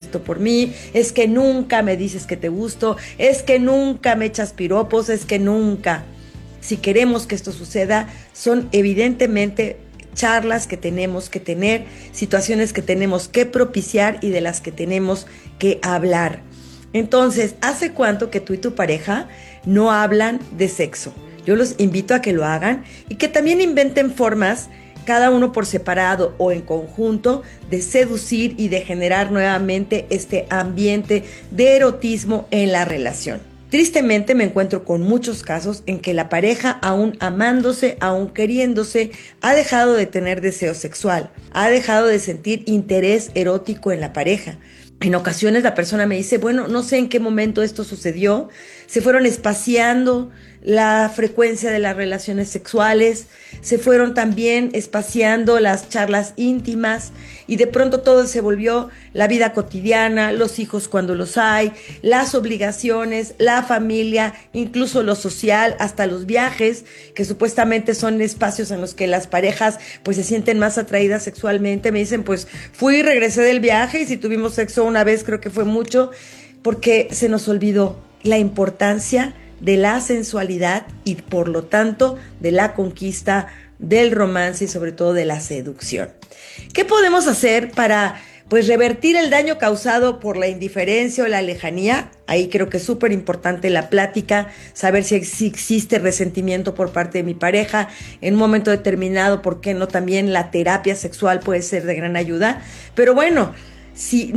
esto por mí, es que nunca me dices que te gusto, es que nunca me echas piropos, es que nunca. Si queremos que esto suceda, son evidentemente charlas que tenemos que tener, situaciones que tenemos que propiciar y de las que tenemos que hablar. Entonces, ¿hace cuánto que tú y tu pareja no hablan de sexo? Yo los invito a que lo hagan y que también inventen formas, cada uno por separado o en conjunto, de seducir y de generar nuevamente este ambiente de erotismo en la relación. Tristemente me encuentro con muchos casos en que la pareja, aún amándose, aún queriéndose, ha dejado de tener deseo sexual, ha dejado de sentir interés erótico en la pareja. En ocasiones la persona me dice, bueno, no sé en qué momento esto sucedió, se fueron espaciando la frecuencia de las relaciones sexuales, se fueron también espaciando las charlas íntimas y de pronto todo se volvió la vida cotidiana, los hijos cuando los hay, las obligaciones, la familia, incluso lo social, hasta los viajes, que supuestamente son espacios en los que las parejas pues se sienten más atraídas sexualmente. Me dicen, pues fui y regresé del viaje y si tuvimos sexo una vez creo que fue mucho, porque se nos olvidó la importancia de la sensualidad y por lo tanto de la conquista, del romance y sobre todo de la seducción. ¿Qué podemos hacer para pues revertir el daño causado por la indiferencia o la lejanía? Ahí creo que es súper importante la plática, saber si existe resentimiento por parte de mi pareja. En un momento determinado, ¿por qué no? También la terapia sexual puede ser de gran ayuda. Pero bueno, si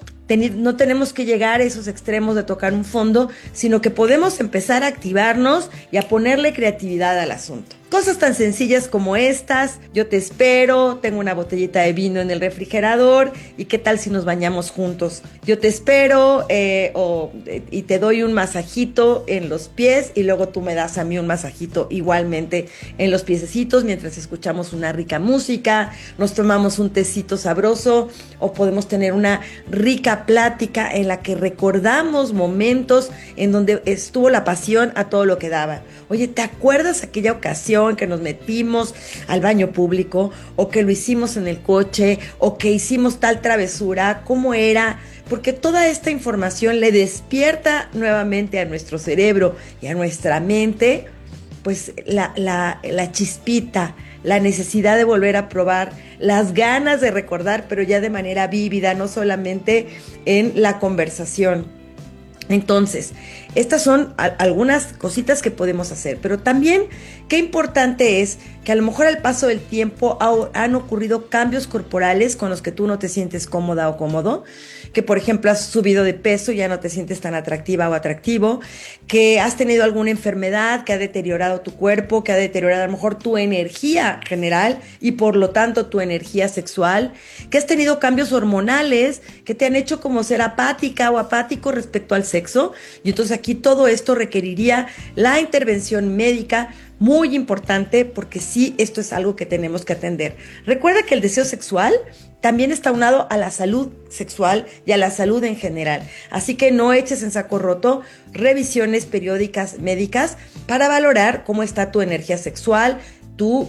no tenemos que llegar a esos extremos de tocar un fondo, sino que podemos empezar a activarnos y a ponerle creatividad al asunto. Cosas tan sencillas como estas: yo te espero, tengo una botellita de vino en el refrigerador y qué tal si nos bañamos juntos. Yo te espero y te doy un masajito en los pies y luego tú me das a mí un masajito igualmente en los piececitos mientras escuchamos una rica música, nos tomamos un tecito sabroso o podemos tener una rica plática en la que recordamos momentos en donde estuvo la pasión a todo lo que daba. Oye, ¿te acuerdas aquella ocasión que nos metimos al baño público o que lo hicimos en el coche o que hicimos tal travesura? ¿Cómo era? Porque toda esta información le despierta nuevamente a nuestro cerebro y a nuestra mente pues la chispita, la necesidad de volver a probar, las ganas de recordar, pero ya de manera vívida, no solamente en la conversación. Entonces, estas son algunas cositas que podemos hacer, pero también qué importante es que a lo mejor al paso del tiempo han ocurrido cambios corporales con los que tú no te sientes cómoda o cómodo, que por ejemplo has subido de peso y ya no te sientes tan atractiva o atractivo, que has tenido alguna enfermedad que ha deteriorado tu cuerpo, que ha deteriorado a lo mejor tu energía general y por lo tanto tu energía sexual, que has tenido cambios hormonales que te han hecho como ser apática o apático respecto al sexo, y entonces aquí todo esto requeriría la intervención médica, muy importante, porque sí, esto es algo que tenemos que atender. Recuerda que el deseo sexual también está unado a la salud sexual y a la salud en general. Así que no eches en saco roto revisiones periódicas médicas para valorar cómo está tu energía sexual, tu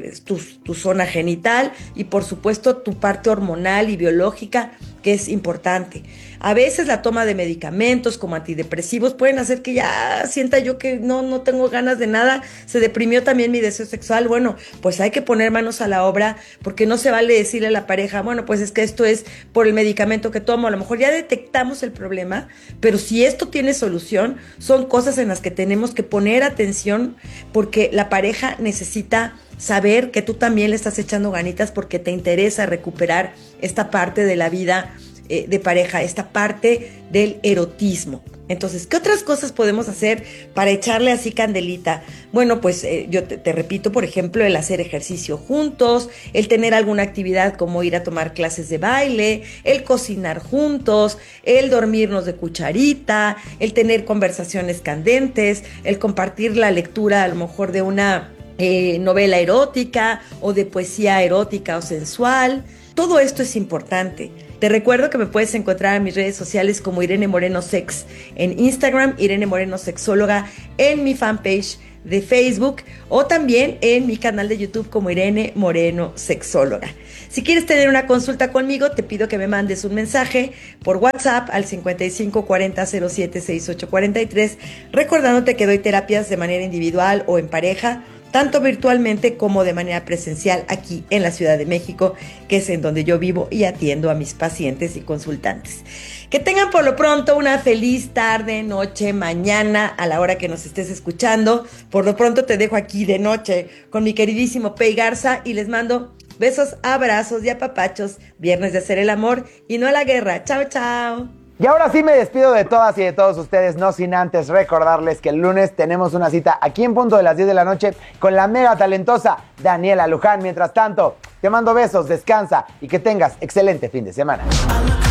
zona genital y por supuesto tu parte hormonal y biológica, que es importante. A veces la toma de medicamentos como antidepresivos pueden hacer que ya sienta yo que no tengo ganas de nada, se deprimió también mi deseo sexual. Bueno, pues hay que poner manos a la obra, porque no se vale decirle a la pareja, bueno, pues es que esto es por el medicamento que tomo. A lo mejor ya detectamos el problema, pero si esto tiene solución, son cosas en las que tenemos que poner atención, porque la pareja necesita saber que tú también le estás echando ganitas porque te interesa recuperar esta parte de la vida de pareja, esta parte del erotismo. Entonces, ¿qué otras cosas podemos hacer para echarle así candelita? Bueno, pues yo te repito, por ejemplo, el hacer ejercicio juntos, el tener alguna actividad como ir a tomar clases de baile, el cocinar juntos, el dormirnos de cucharita, el tener conversaciones candentes, el compartir la lectura a lo mejor de una novela erótica o de poesía erótica o sensual. Todo esto es importante. Te recuerdo que me puedes encontrar en mis redes sociales como Irene Moreno Sex en Instagram, Irene Moreno Sexóloga en mi fanpage de Facebook o también en mi canal de YouTube como Irene Moreno Sexóloga. Si quieres tener una consulta conmigo, te pido que me mandes un mensaje por WhatsApp al 55 40 07 68 43, recordándote que doy terapias de manera individual o en pareja, tanto virtualmente como de manera presencial aquí en la Ciudad de México, que es en donde yo vivo y atiendo a mis pacientes y consultantes. Que tengan por lo pronto una feliz tarde, noche, mañana, a la hora que nos estés escuchando. Por lo pronto te dejo aquí de noche con mi queridísimo Pei Garza y les mando besos, abrazos y apapachos. Viernes de hacer el amor y no la guerra. Chao, chao. Y ahora sí me despido de todas y de todos ustedes, no sin antes recordarles que el lunes tenemos una cita aquí en punto de las 10 de la noche con la mega talentosa Daniela Luján. Mientras tanto, te mando besos, descansa y que tengas excelente fin de semana.